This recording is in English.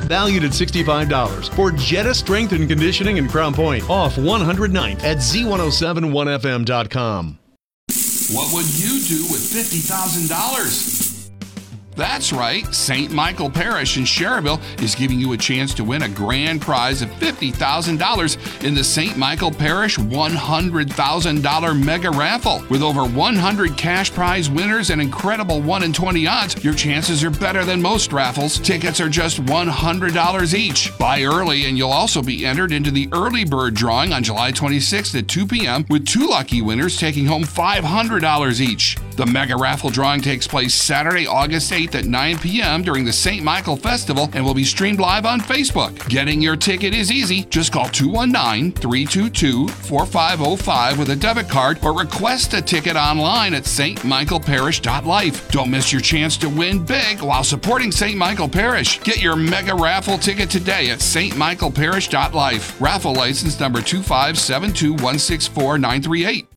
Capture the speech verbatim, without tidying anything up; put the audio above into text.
valued at sixty-five dollars. For Jetta Strength and Conditioning in Crown Point, off one hundred ninth at Z ten seventy-one F M dot com. What would you do with fifty thousand dollars? That's right, Saint Michael Parish in Sherrville is giving you a chance to win a grand prize of fifty thousand dollars in the Saint Michael Parish one hundred thousand dollars Mega Raffle. With over one hundred cash prize winners and incredible one in twenty odds, your chances are better than most raffles. Tickets are just one hundred dollars each. Buy early and you'll also be entered into the early bird drawing on July twenty-sixth at two p.m. with two lucky winners taking home five hundred dollars each. The Mega Raffle drawing takes place Saturday, August eighth at nine p.m. during the Saint Michael Festival and will be streamed live on Facebook. Getting your ticket is easy. Just call two one nine, three two two, four five zero five with a debit card or request a ticket online at s t michael parish dot life. Don't miss your chance to win big while supporting Saint Michael Parish. Get your Mega Raffle ticket today at s t michael parish dot life. Raffle license number two five seven two one six four nine three eight.